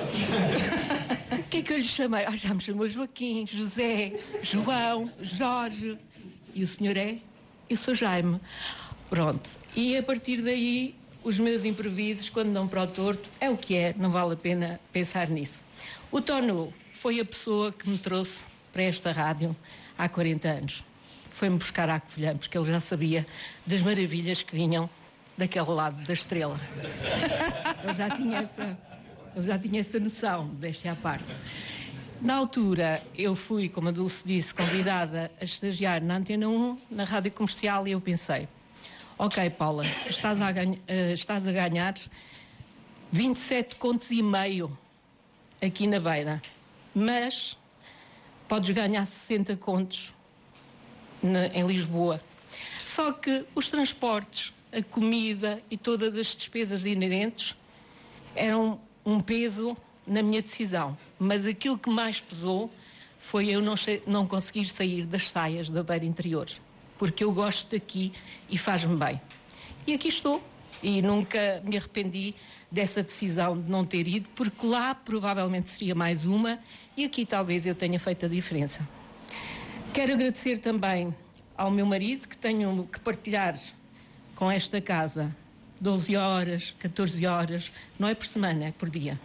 o que é que eu lhe chamei? Ah, já me chamou Joaquim, José, João, Jorge. E o senhor é? Eu sou Jaime. Pronto. E a partir daí, os meus improvisos, quando dão para o torto, é o que é, não vale a pena pensar nisso. O Tono foi a pessoa que me trouxe para esta rádio há quarenta anos. Foi-me buscar à Covilhã, porque ele já sabia das maravilhas que vinham daquele lado da estrela. Ele já tinha essa, ele já tinha essa noção, deixa à parte. Na altura, eu fui, como a Dulce disse, convidada a estagiar na Antena um, na Rádio Comercial, e eu pensei, ok, Paula, estás a ganhar, estás a ganhar vinte e sete contos e meio aqui na Beira, mas podes ganhar sessenta contos Na, em Lisboa. Só que os transportes, a comida e todas as despesas inerentes eram um peso na minha decisão. Mas aquilo que mais pesou foi eu não, não conseguir sair das saias da Beira Interior, porque eu gosto daqui e faz-me bem. E aqui estou. E nunca me arrependi dessa decisão de não ter ido, porque lá provavelmente seria mais uma e aqui talvez eu tenha feito a diferença. Quero agradecer também ao meu marido, que tenho que partilhar com esta casa doze horas, catorze horas, não é por semana, é por dia.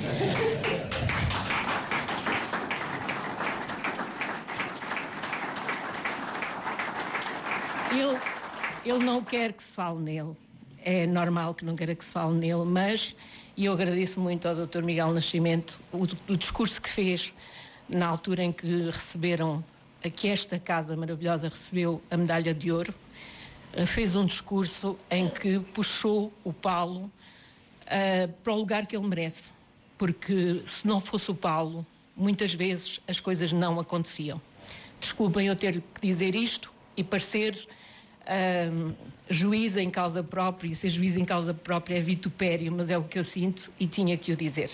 Ele, ele não quer que se fale nele, é normal que não queira que se fale nele, mas e eu agradeço muito ao doutor Miguel Nascimento o, o discurso que fez na altura em que receberam que esta casa maravilhosa recebeu a medalha de ouro, fez um discurso em que puxou o Paulo uh, para o lugar que ele merece, porque se não fosse o Paulo, muitas vezes as coisas não aconteciam. Desculpem eu ter que dizer isto e parecer uh, juiz em causa própria, e ser juiz em causa própria é vitupério, mas é o que eu sinto e tinha que o dizer.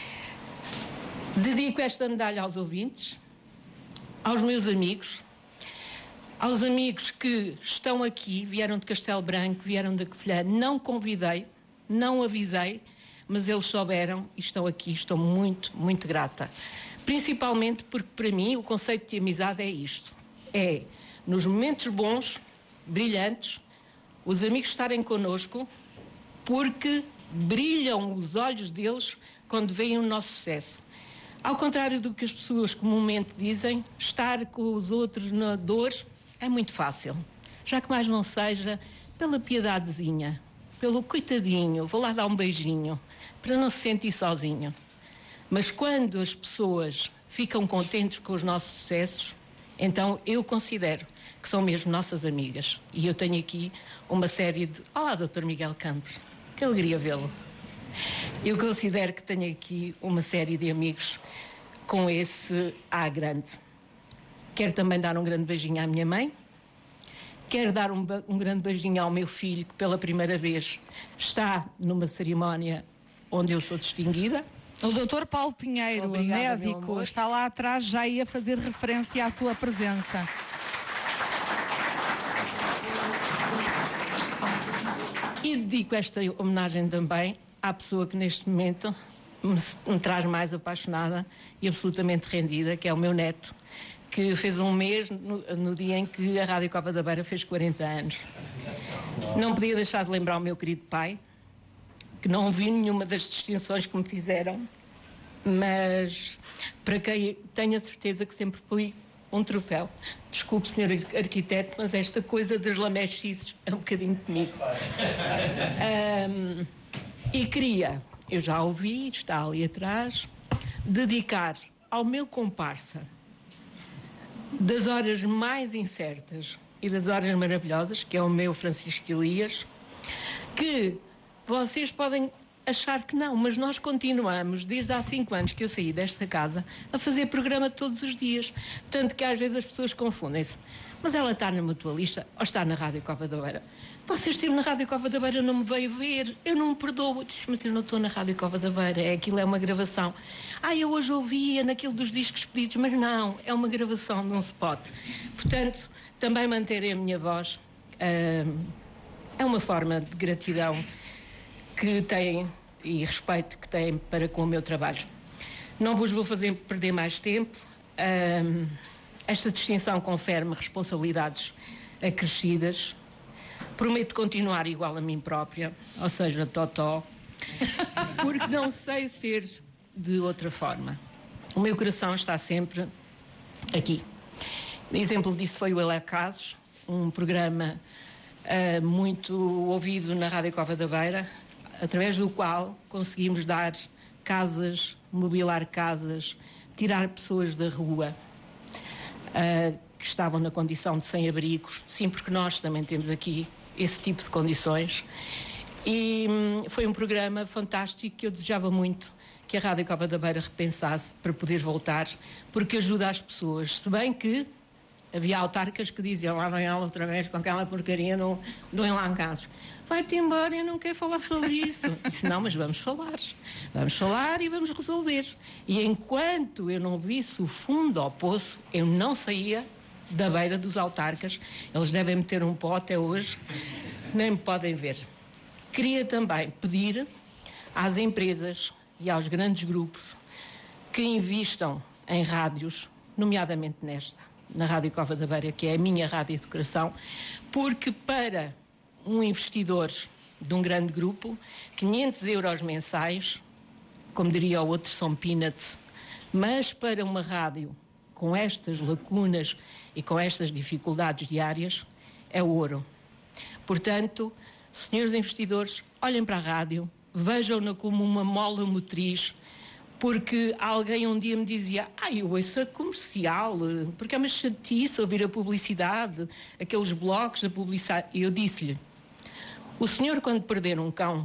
Dedico esta medalha aos ouvintes, aos meus amigos, aos amigos que estão aqui, vieram de Castelo Branco, vieram da Covilhã, não convidei, não avisei, mas eles souberam e estão aqui, estou muito, muito grata. Principalmente porque, para mim, o conceito de amizade é isto. É, nos momentos bons, brilhantes, os amigos estarem connosco, porque brilham os olhos deles quando veem o nosso sucesso. Ao contrário do que as pessoas comumente dizem, estar com os outros na dor é muito fácil. Já que mais não seja pela piedadezinha, pelo coitadinho, vou lá dar um beijinho, para não se sentir sozinho. Mas quando as pessoas ficam contentes com os nossos sucessos, então eu considero que são mesmo nossas amigas. E eu tenho aqui uma série de... Olá, doutor Miguel Campos, que alegria vê-lo. Eu considero que tenho aqui uma série de amigos com esse A grande. Quero também dar um grande beijinho à minha mãe. Quero dar um, um grande beijinho ao meu filho, que pela primeira vez está numa cerimónia onde eu sou distinguida. O doutor Paulo Pinheiro, Obrigada, médico, está lá atrás, já ia fazer referência à sua presença. E dedico esta homenagem também à pessoa que neste momento me, me traz mais apaixonada e absolutamente rendida, que é o meu neto, que fez um mês no, no dia em que a Rádio Cova da Beira fez quarenta anos. Não podia deixar de lembrar o meu querido pai, que não vi nenhuma das distinções que me fizeram, mas para quem tenho a certeza que sempre fui um troféu. Desculpe, senhor arquiteto, mas esta coisa das lamechices é um bocadinho comigo. Um, e queria, eu já ouvi, está ali atrás, dedicar ao meu comparsa das horas mais incertas e das horas maravilhosas, que é o meu Francisco Elias, que vocês podem achar que não, mas nós continuamos, desde há cinco anos que eu saí desta casa, a fazer programa todos os dias. Tanto que às vezes as pessoas confundem-se. Mas ela está na Mutualista ou está na Rádio Cova da Beira? Vocês estiveram na Rádio Cova da Beira, não me veio ver. Eu não me perdoo. Eu disse, mas eu não estou na Rádio Cova da Beira. É, aquilo é uma gravação. Ah, eu hoje ouvia naquele dos discos pedidos, mas não, é uma gravação de um spot. Portanto, também manter a minha voz uh, é uma forma de gratidão que têm e respeito que têm para com o meu trabalho. Não vos vou fazer perder mais tempo. Um, esta distinção confere-me responsabilidades acrescidas. Prometo continuar igual a mim própria, ou seja, totó, porque não sei ser de outra forma. O meu coração está sempre aqui. Exemplo disso foi o Ele é Casos, um programa uh, muito ouvido na Rádio Cova da Beira, através do qual conseguimos dar casas, mobilar casas, tirar pessoas da rua uh, que estavam na condição de sem-abrigos. Sim, porque nós também temos aqui esse tipo de condições. E hum, foi um programa fantástico que eu desejava muito que a Rádio Cova da Beira repensasse para poder voltar, porque ajuda as pessoas. Se bem que havia autarcas que diziam, lá vem ela outra vez com aquela porcaria, não, não é lá em casos. Vai-te embora, eu não quero falar sobre isso. Disse, não, mas vamos falar. Vamos falar e vamos resolver. E enquanto eu não visse o fundo ao poço, eu não saía da beira dos autarcas. Eles devem meter um pó até hoje, nem me podem ver. Queria também pedir às empresas e aos grandes grupos que invistam em rádios, nomeadamente nesta, na Rádio Cova da Beira, que é a minha rádio de coração, porque para um investidor de um grande grupo, quinhentos euros mensais, como diria o outro, são peanuts, mas para uma rádio com estas lacunas e com estas dificuldades diárias, é ouro. Portanto, senhores investidores, olhem para a rádio, vejam-na como uma mola motriz, porque alguém um dia me dizia, ah, eu ouço a comercial, porque é uma chatice ouvir a publicidade, aqueles blocos da publicidade. E eu disse-lhe, o senhor, quando perder um cão,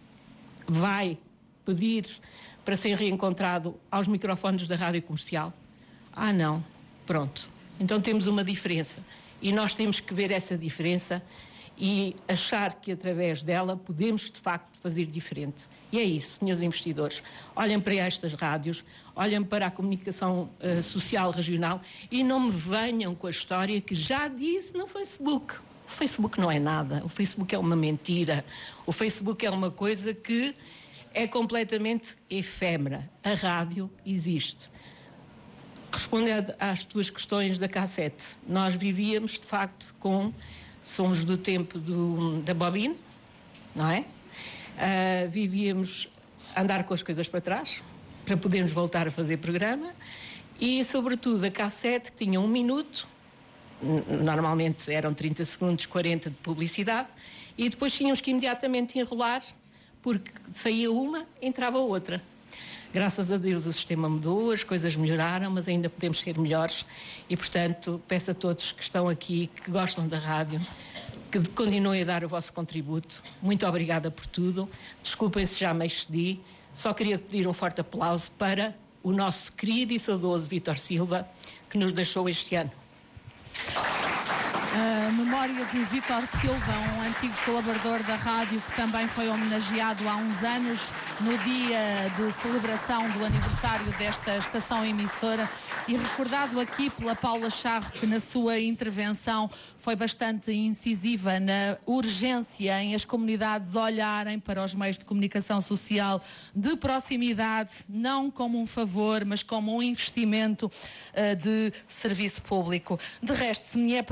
vai pedir para ser reencontrado aos microfones da rádio comercial? Ah, não. Pronto. Então temos uma diferença. E nós temos que ver essa diferença e achar que através dela podemos de facto fazer diferente. E é isso, senhores investidores. Olhem para estas rádios, olhem para a comunicação uh, social regional e não me venham com a história que já disse no Facebook. O Facebook não é nada, o Facebook é uma mentira, o Facebook é uma coisa que é completamente efêmera. A rádio existe. Respondendo às tuas questões da cassete, nós vivíamos de facto com sons do tempo do, da bobina, não é? Uh, vivíamos a andar com as coisas para trás, para podermos voltar a fazer programa, e sobretudo a cassete que tinha um minuto, normalmente eram trinta segundos, quarenta de publicidade, e depois tínhamos que imediatamente enrolar, porque saía uma, entrava outra. Graças a Deus o sistema mudou, as coisas melhoraram, mas ainda podemos ser melhores e, portanto, peço a todos que estão aqui, que gostam da rádio, que continuem a dar o vosso contributo. Muito obrigada por tudo. Desculpem se já me excedi. Só queria pedir um forte aplauso para o nosso querido e saudoso Vítor Silva, que nos deixou este ano. A memória de Vítor Silva, um antigo colaborador da rádio que também foi homenageado há uns anos no dia de celebração do aniversário desta estação emissora e recordado aqui pela Paula Charro, que na sua intervenção foi bastante incisiva na urgência em as comunidades olharem para os meios de comunicação social de proximidade, não como um favor, mas como um investimento uh, de serviço público. De resto, se me é permitido,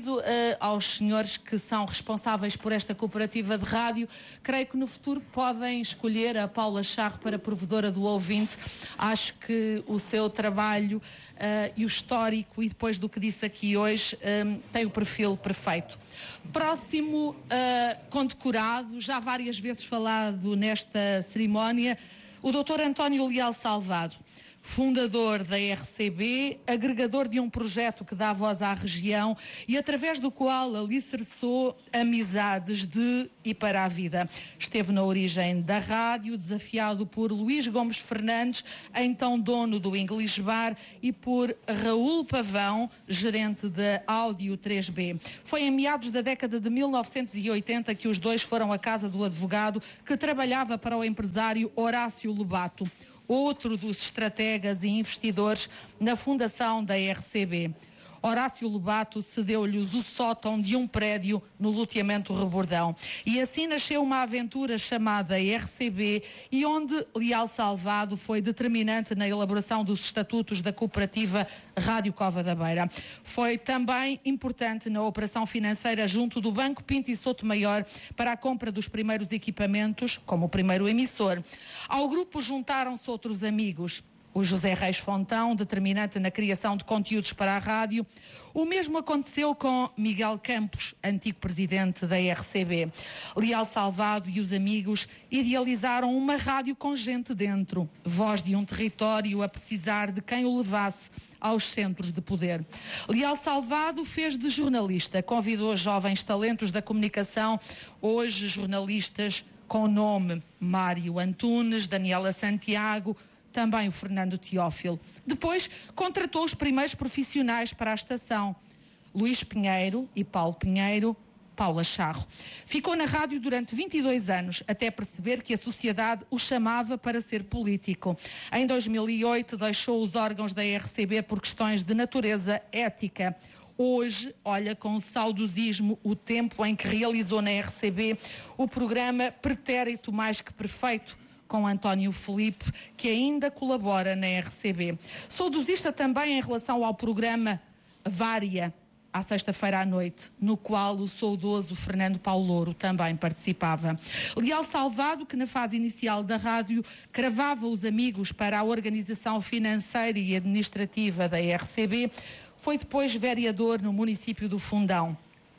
devido uh, aos senhores que são responsáveis por esta cooperativa de rádio, creio que no futuro podem escolher a Paula Charro para provedora do ouvinte. Acho que o seu trabalho uh, e o histórico, e depois do que disse aqui hoje, um, tem o perfil perfeito. Próximo uh, condecorado, já várias vezes falado nesta cerimónia, o doutor António Leal Salvado, fundador da R C B, agregador de um projeto que dá voz à região e através do qual alicerçou amizades de e para a vida. Esteve na origem da rádio, desafiado por Luís Gomes Fernandes, então dono do English Bar, e por Raul Pavão, gerente da Áudio três B. Foi em meados da década de mil novecentos e oitenta que os dois foram à casa do advogado que trabalhava para o empresário Horácio Lobato, outro dos estrategas e investidores na fundação da R C B. Horácio Lobato cedeu-lhes o sótão de um prédio no loteamento Rebordão. E assim nasceu uma aventura chamada R C B e onde Leal Salvado foi determinante na elaboração dos estatutos da cooperativa Rádio Cova da Beira. Foi também importante na operação financeira junto do Banco Pinto e Sotomayor para a compra dos primeiros equipamentos, como o primeiro emissor. Ao grupo juntaram-se outros amigos. O José Reis Fontão, determinante na criação de conteúdos para a rádio. O mesmo aconteceu com Miguel Campos, antigo presidente da R C B. Leal Salvado e os amigos idealizaram uma rádio com gente dentro, voz de um território a precisar de quem o levasse aos centros de poder. Leal Salvado fez de jornalista, convidou jovens talentos da comunicação, hoje jornalistas com o nome Mário Antunes, Daniela Santiago, também o Fernando Teófilo. Depois contratou os primeiros profissionais para a estação, Luís Pinheiro e Paulo Pinheiro, Paula Charro. Ficou na rádio durante vinte e dois anos, até perceber que a sociedade o chamava para ser político. Em dois mil e oito deixou os órgãos da R C B por questões de natureza ética. Hoje olha com saudosismo o tempo em que realizou na R C B o programa Pretérito Mais que Perfeito, com António Filipe, que ainda colabora na R C B. Saudosista também em relação ao programa Vária, à sexta-feira à noite, no qual o saudoso Fernando Paulo Louro também participava. Leal Salvado, que na fase inicial da rádio cravava os amigos para a organização financeira e administrativa da R C B, foi depois vereador no município do Fundão,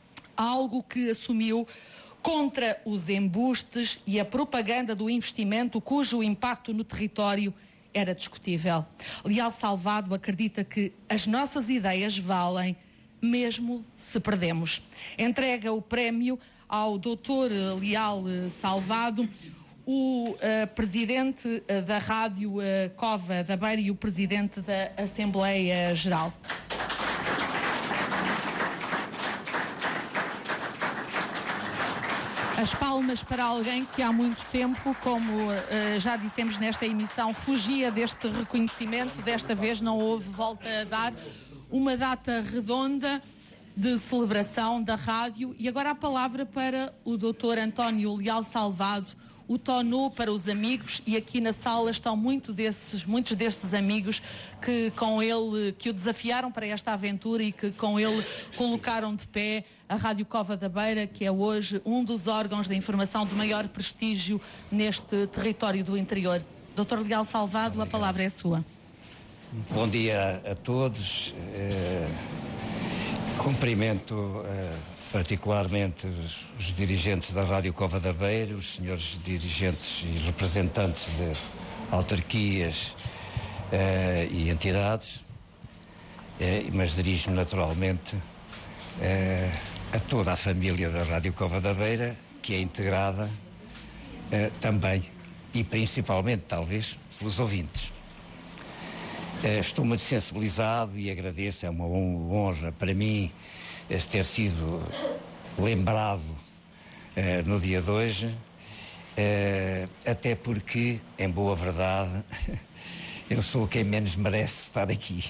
algo que assumiu contra os embustes e a propaganda do investimento, cujo impacto no território era discutível. Leal Salvado acredita que as nossas ideias valem, mesmo se perdemos. Entrega o prémio ao doutor Leal Salvado, o uh, presidente uh, da Rádio uh, Cova da Beira e o presidente da Assembleia Geral. As palmas para alguém que há muito tempo, como uh, já dissemos nesta emissão, fugia deste reconhecimento. Desta vez não houve volta a dar. Uma data redonda de celebração da rádio. E agora a palavra para o doutor António Leal Salvado, o Tonô para os amigos, e aqui na sala estão muito desses, muitos desses amigos que com ele, que o desafiaram para esta aventura e que com ele colocaram de pé a Rádio Cova da Beira, que é hoje um dos órgãos de informação de maior prestígio neste território do interior. doutor Leal Salvado, a palavra é sua. Bom dia a todos. Eh, cumprimento eh, particularmente os, os dirigentes da Rádio Cova da Beira, os senhores dirigentes e representantes de autarquias eh, e entidades, eh, mas dirijo-me naturalmente eh, a toda a família da Rádio Cova da Beira, que é integrada eh, também e principalmente, talvez, pelos ouvintes. Eh, estou muito sensibilizado e agradeço, é uma honra para mim ter sido lembrado eh, no dia de hoje, eh, até porque, em boa verdade, eu sou quem menos merece estar aqui.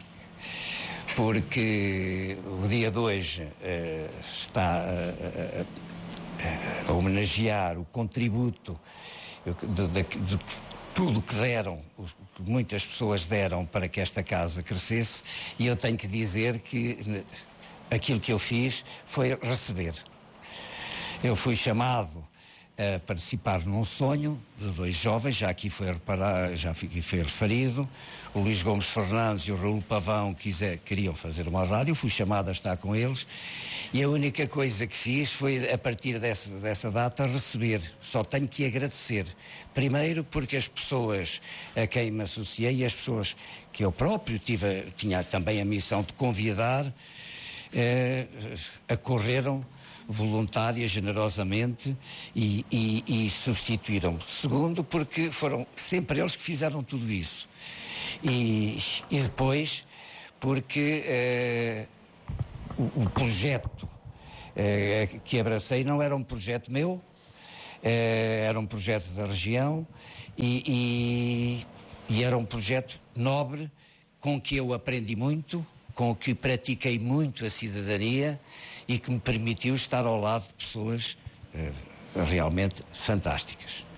Porque o dia de hoje uh, está uh, uh, a homenagear o contributo de, de, de tudo que deram, que muitas pessoas deram para que esta casa crescesse, e eu tenho que dizer que aquilo que eu fiz foi receber. Eu fui chamado a participar num sonho de dois jovens, já aqui foi, reparar, já aqui foi referido, o Luís Gomes Fernandes e o Raul Pavão quiser, queriam fazer uma rádio, fui chamado a estar com eles e a única coisa que fiz foi, a partir dessa, dessa data, receber. Só tenho que agradecer. Primeiro porque as pessoas a quem me associei e as pessoas que eu próprio tive, tinha também a missão de convidar, eh, acorreram voluntária, generosamente, e, e, e substituíram-me. Segundo, porque foram sempre eles que fizeram tudo isso. E, e depois, porque eh, o, o projeto eh, que abracei não era um projeto meu, eh, era um projeto da região e, e, e era um projeto nobre, com que eu aprendi muito, com que pratiquei muito a cidadania e que me permitiu estar ao lado de pessoas eh, realmente fantásticas.